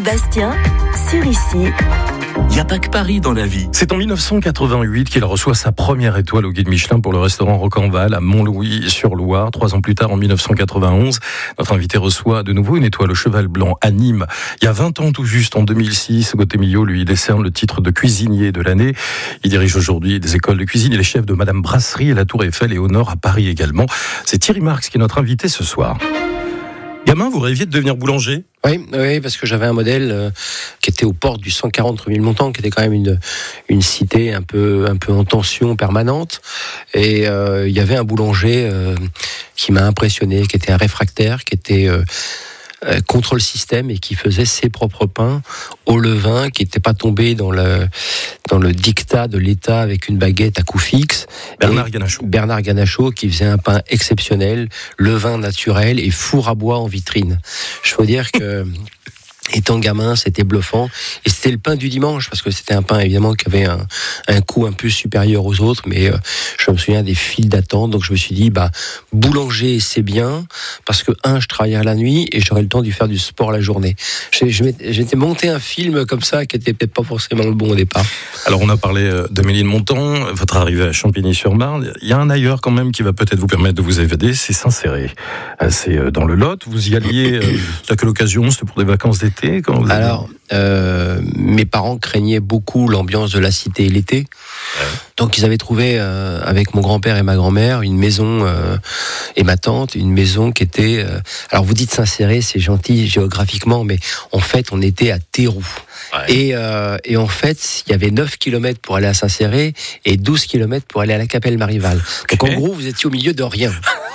Bastien, sur Ici. Il n'y a pas que Paris dans la vie. C'est en 1988 qu'il reçoit sa première étoile au guide Michelin pour le restaurant Rocanval à Montlouis-sur-Loire. 3 ans plus tard, en 1991, notre invité reçoit de nouveau une étoile au Cheval Blanc à Nîmes. Il y a 20 ans tout juste, en 2006, Gauthier Millot lui décerne le titre de cuisinier de l'année. Il dirige aujourd'hui des écoles de cuisine. Il est chef de Madame Brasserie à la Tour Eiffel et au Nord à Paris également. C'est Thierry Marx qui est notre invité ce soir. Gamin, vous rêviez de devenir boulanger ? Oui, parce que j'avais un modèle qui était aux portes du 140 rue Ménilmontant, qui était quand même une cité un peu en tension permanente. Et il y avait un boulanger qui m'a impressionné, qui était un réfractaire, qui était contre le système et qui faisait ses propres pains au levain, qui n'était pas tombé dans le diktat de l'État avec une baguette à coup fixe. Bernard Ganachot, qui faisait un pain exceptionnel, levain naturel et four à bois en vitrine. Je veux dire que étant gamin, c'était bluffant. Et c'était le pain du dimanche, parce que c'était un pain, évidemment, qui avait un coût un peu supérieur aux autres. Mais je me souviens des files d'attente. Donc, je me suis dit, boulanger, c'est bien. Parce que, je travaillais la nuit et j'aurais le temps de faire du sport la journée. J'étais monté un film comme ça, qui était peut-être pas forcément le bon au départ. Alors, on a parlé de Ménilmontant, votre arrivée à Champigny-sur-Marne. Il y a un ailleurs, quand même, qui va peut-être vous permettre de vous évader, c'est Saint-Céré. C'est dans le Lot. Vous y alliez, à quelle occasion ? C'était pour des vacances d'été ? Alors, mes parents craignaient beaucoup l'ambiance de la cité l'été. Ouais. Donc, ils avaient trouvé, avec mon grand-père et ma grand-mère, une maison, et ma tante, une maison qui était... alors, vous dites Saint-Céré, c'est gentil géographiquement, mais en fait, on était à Théroux. Ouais. Et en fait, il y avait 9 km pour aller à Saint-Céré et 12 km pour aller à la Capelle Marival. Donc, en gros, vous étiez au milieu de rien.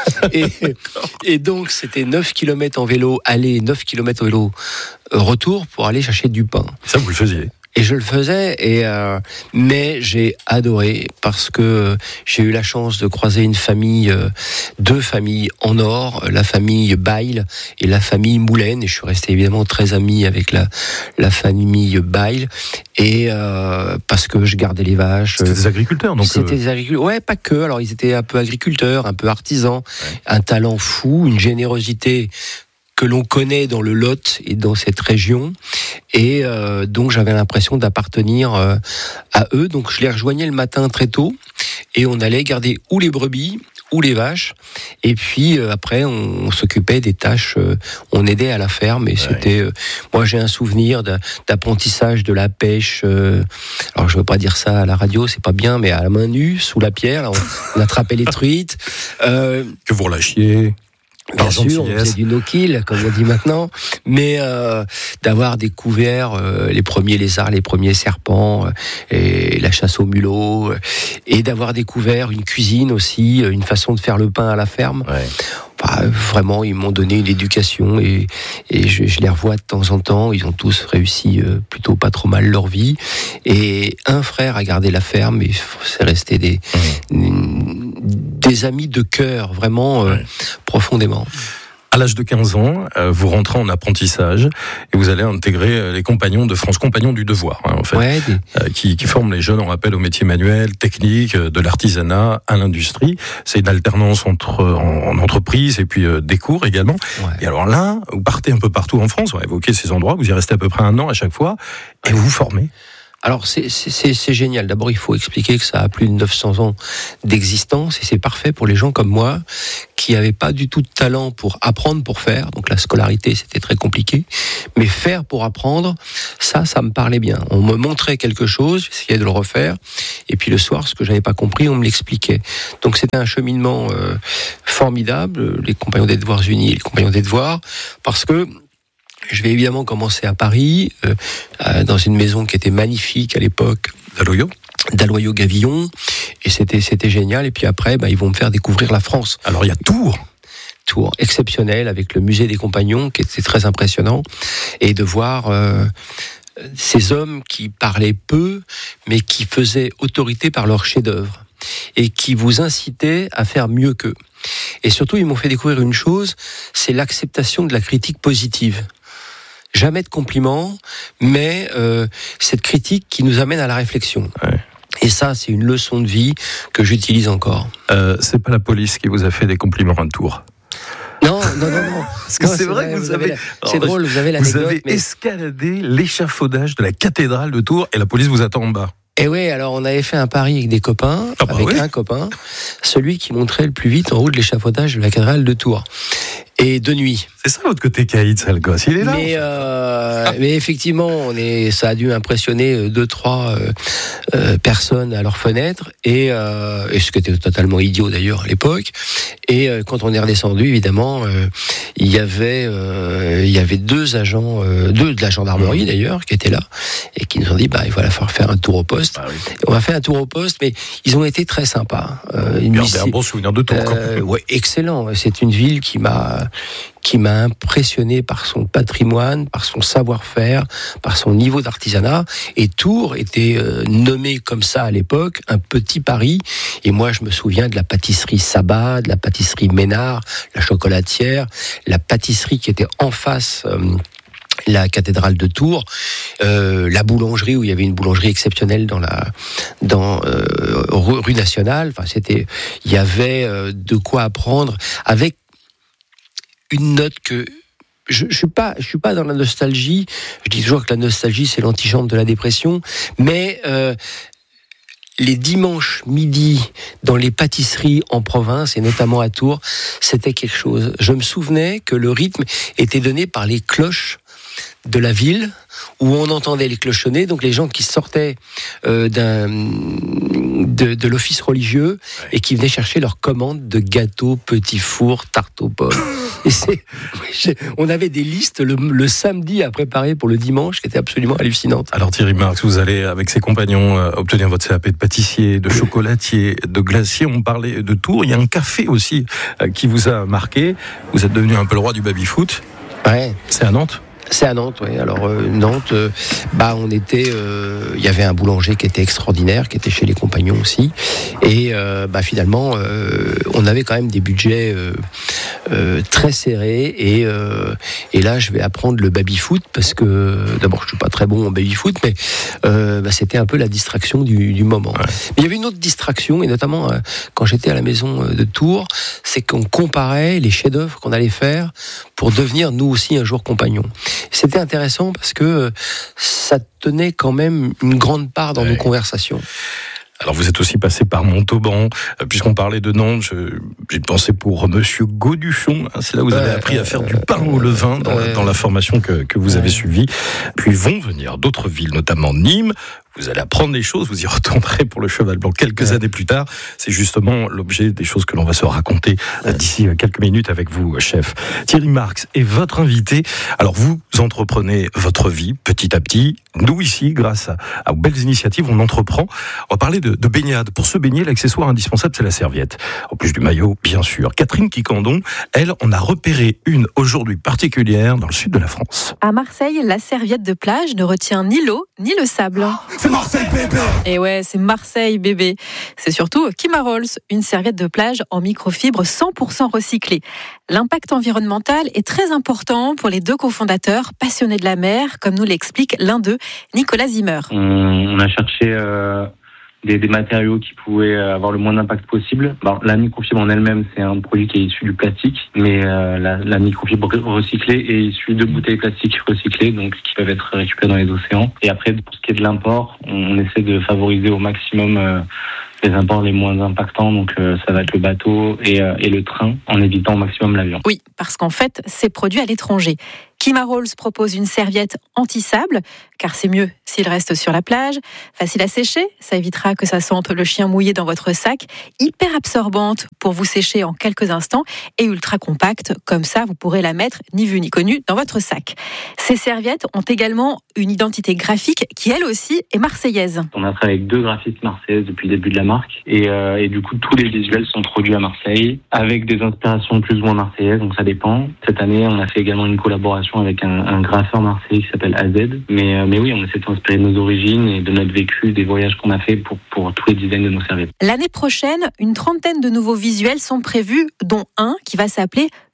Et donc, c'était 9 km en vélo aller, 9 km en vélo retour pour aller chercher du pain. Ça, vous le faisiez ? Et je le faisais, mais j'ai adoré parce que j'ai eu la chance de croiser une famille, deux familles en or, la famille Bail et la famille Moulin. Et je suis resté évidemment très ami avec la famille Bail. Et parce que je gardais les vaches. C'était des agriculteurs, donc. C'était des agriculteurs. Ouais, pas que. Alors ils étaient un peu agriculteurs, un peu artisans, un talent fou, une générosité que l'on connaît dans le Lot et dans cette région, et donc j'avais l'impression d'appartenir à eux. Donc je les rejoignais le matin très tôt, et on allait garder ou les brebis ou les vaches, et puis après on s'occupait des tâches, on aidait à la ferme, et c'était moi j'ai un souvenir d'apprentissage de la pêche, alors je veux pas dire ça à la radio, c'est pas bien, mais à la main nue, sous la pierre, là, on attrapait les truites, que vous relâchiez. Bien sûr, on faisait du no-kill, comme on dit maintenant, mais d'avoir découvert les premiers lézards, les premiers serpents, et la chasse au mulot, et d'avoir découvert une cuisine aussi, une façon de faire le pain à la ferme. Ouais. Vraiment, ils m'ont donné une éducation, et je les revois de temps en temps. Ils ont tous réussi plutôt pas trop mal leur vie. Et un frère a gardé la ferme, et c'est resté des amis de cœur, vraiment profondément. À l'âge de 15 ans, vous rentrez en apprentissage et vous allez intégrer les compagnons de France, compagnons du devoir, en fait, qui forment les jeunes en rappel au métier manuel, technique, de l'artisanat à l'industrie. C'est une alternance en entreprise et puis des cours également. Ouais. Et alors là, vous partez un peu partout en France, on va évoquer ces endroits, vous y restez à peu près 1 an à chaque fois, et vous vous formez. Alors c'est génial. D'abord, il faut expliquer que ça a plus de 900 ans d'existence, et c'est parfait pour les gens comme moi qui n'avaient pas du tout de talent pour apprendre, pour faire. Donc la scolarité, c'était très compliqué. Mais faire pour apprendre, ça me parlait bien. On me montrait quelque chose, j'essayais de le refaire, et puis le soir, ce que j'avais pas compris, on me l'expliquait. Donc c'était un cheminement formidable, les Compagnons des Devoirs Unis et les Compagnons des Devoirs, parce que je vais évidemment commencer à Paris, dans une maison qui était magnifique à l'époque. Dalloyau-Gavillon, et c'était génial. Et puis après, ils vont me faire découvrir la France. Alors il y a Tours, exceptionnel, avec le musée des Compagnons, qui était très impressionnant, et de voir ces hommes qui parlaient peu, mais qui faisaient autorité par leur chef-d'œuvre, et qui vous incitaient à faire mieux qu'eux. Et surtout, ils m'ont fait découvrir une chose, c'est l'acceptation de la critique positive. Jamais de compliments, mais cette critique qui nous amène à la réflexion. Ouais. Et ça, c'est une leçon de vie que j'utilise encore. C'est pas la police qui vous a fait des compliments à Tours ? Non. Parce que Non, c'est vrai que vous avez... C'est drôle, vous avez l'anecdote. Vous avez escaladé l'échafaudage de la cathédrale de Tours et la police vous attend en bas. Et oui, alors on avait fait un pari avec des copains, un copain, celui qui monterait le plus vite en haut de l'échafaudage de la cathédrale de Tours. Et de nuit. C'est ça votre côté caïd, ça, le gosse, il est là. Mais effectivement, ça a dû impressionner 2-3 personnes à leur fenêtre, et ce qui était totalement idiot d'ailleurs à l'époque. Et quand on est redescendu, évidemment, il y avait 2 agents, 2 de la gendarmerie d'ailleurs, qui étaient là, et qui nous ont dit, il va falloir faire un tour au poste. Ah oui. On a fait un tour au poste, mais ils ont été très sympas. Un bon souvenir de Tours. Ouais, excellent. C'est une ville qui m'a impressionné par son patrimoine, par son savoir-faire, par son niveau d'artisanat. Et Tours était nommé comme ça à l'époque, un petit Paris. Et moi, je me souviens de la pâtisserie Sabat, de la pâtisserie Ménard, la chocolatière, la pâtisserie qui était en face... la cathédrale de Tours, la boulangerie où il y avait une boulangerie exceptionnelle rue Nationale. Enfin, il y avait de quoi apprendre avec une note que je suis pas dans la nostalgie. Je dis toujours que la nostalgie c'est l'antichambre de la dépression, mais les dimanches midi dans les pâtisseries en province et notamment à Tours, c'était quelque chose. Je me souvenais que le rythme était donné par les cloches de la ville, où on entendait les clochonner, donc les gens qui sortaient de l'office religieux et qui venaient chercher leur commande de gâteaux, petits fours, tartes aux pommes. Et on avait des listes le samedi à préparer pour le dimanche qui étaient absolument hallucinantes. Alors Thierry Marx, vous allez avec ses compagnons obtenir votre CAP de pâtissier, de chocolatier, de glacier. On parlait de Tours, il y a un café aussi qui vous a marqué. Vous êtes devenu un peu le roi du baby-foot. Ouais. C'est à Nantes ? C'est à Nantes, oui. Alors Nantes, on était, il y avait un boulanger qui était extraordinaire, qui était chez les compagnons aussi, et finalement, on avait quand même des budgets très serrés, et là, je vais apprendre le baby-foot parce que d'abord, je suis pas très bon en baby-foot, mais c'était un peu la distraction du moment. Ouais. Mais il y avait une autre distraction, et notamment quand j'étais à la maison de Tours, c'est qu'on comparait les chefs-d'œuvre qu'on allait faire pour devenir nous aussi un jour compagnons. C'était intéressant parce que ça tenait quand même une grande part dans nos conversations. Alors vous êtes aussi passé par Montauban, puisqu'on parlait de Nantes, j'ai pensé pour Monsieur Gauduchon, c'est là où vous avez appris à faire du pain au levain dans la formation que vous avez suivie. Puis vont venir d'autres villes, notamment Nîmes. Vous allez apprendre des choses, vous y retournerez pour le Cheval Blanc quelques années plus tard. C'est justement l'objet des choses que l'on va se raconter d'ici quelques minutes avec vous, chef. Thierry Marx est votre invité. Alors vous entreprenez votre vie petit à petit. Nous ici, grâce à belles initiatives, on entreprend. On va parler de baignade. Pour se baigner, l'accessoire indispensable, c'est la serviette. En plus du maillot, bien sûr. Catherine Quicandon, elle, on a repéré une aujourd'hui particulière dans le sud de la France. À Marseille, la serviette de plage ne retient ni l'eau ni le sable. C'est Marseille bébé. Et ouais, c'est Marseille bébé. C'est surtout Kimarolls, une serviette de plage en microfibre 100% recyclée. L'impact environnemental est très important pour les 2 cofondateurs passionnés de la mer, comme nous l'explique l'un d'eux, Nicolas Zimmer. On a cherché des matériaux qui pouvaient avoir le moins d'impact possible. La microfibre en elle-même, c'est un produit qui est issu du plastique, mais la microfibre recyclée est issue de bouteilles plastiques recyclées, donc qui peuvent être récupérées dans les océans. Et après, pour ce qui est de l'import, on essaie de favoriser au maximum les imports les moins impactants, donc ça va être le bateau et le train, en évitant au maximum l'avion. Oui, parce qu'en fait, c'est produit à l'étranger. Kimarolls propose une serviette anti-sable, car c'est mieux s'il reste sur la plage. Facile à sécher, ça évitera que ça sente le chien mouillé dans votre sac. Hyper absorbante pour vous sécher en quelques instants et ultra compacte, comme ça vous pourrez la mettre ni vu ni connu dans votre sac. Ces serviettes ont également une identité graphique qui elle aussi est marseillaise. On a travaillé avec 2 graphistes marseillaises depuis le début de la marque et du coup tous les visuels sont produits à Marseille avec des inspirations plus ou moins marseillaises, donc ça dépend. Cette année on a fait également une collaboration avec un graffeur marseillais qui s'appelle AZ, mais oui, on essaie de s'inspirer de nos origines et de notre vécu, des voyages qu'on a fait pour tous les designs de nos serviettes. L'année prochaine, une 30aine de nouveaux visuels sont prévus, dont un qui va s'appeler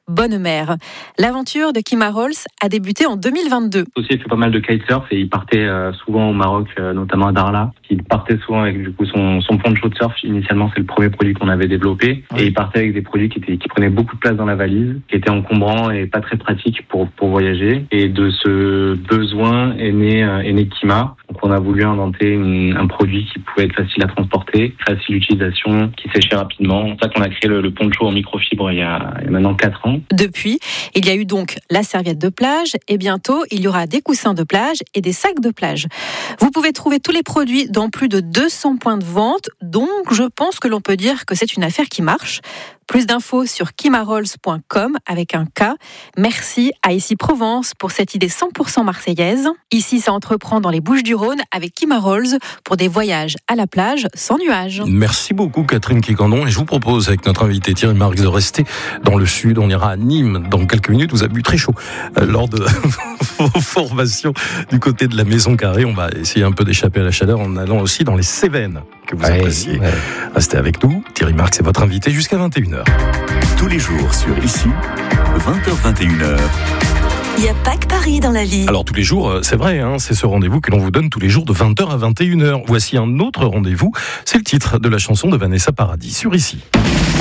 bonne mère. L'aventure de Kima Rolls a débuté en 2022. Aussi, il fait pas mal de kitesurf et il partait souvent au Maroc, notamment à Darla. Il partait souvent avec du coup son poncho de surf. Initialement, c'est le premier produit qu'on avait développé. Et il partait avec des produits qui prenaient beaucoup de place dans la valise, qui étaient encombrants et pas très pratiques pour voyager. Et de ce besoin est né Kima. Donc on a voulu inventer un produit qui pouvait être facile à transporter, facile d'utilisation, qui séchait rapidement. C'est pour ça qu'on a créé le poncho en microfibre il y a maintenant 4 ans. Depuis, il y a eu donc la serviette de plage et bientôt, il y aura des coussins de plage et des sacs de plage. Vous pouvez trouver tous les produits dans plus de 200 points de vente, donc je pense que l'on peut dire que c'est une affaire qui marche. Plus d'infos sur kimarolls.com avec un K. Merci à Ici Provence pour cette idée 100% marseillaise. Ici, ça entreprend dans les Bouches-du-Rhône avec Kima Rolls pour des voyages à la plage sans nuages. Merci beaucoup Catherine Quiquendon et je vous propose avec notre invité Thierry Marx de rester dans le sud. On ira à Nîmes dans quelques minutes. Vous avez eu très chaud lors de vos formations du côté de la Maison Carrée. On va essayer un peu d'échapper à la chaleur en allant aussi dans les Cévennes que vous appréciez. Ouais. Restez avec nous. Thierry Marx est votre invité jusqu'à 21h. Tous les jours sur Ici, 20h-21h. Il n'y a pas que Paris dans la vie. Alors tous les jours, c'est vrai, c'est ce rendez-vous que l'on vous donne tous les jours de 20h à 21h. Voici un autre rendez-vous, c'est le titre de la chanson de Vanessa Paradis sur Ici.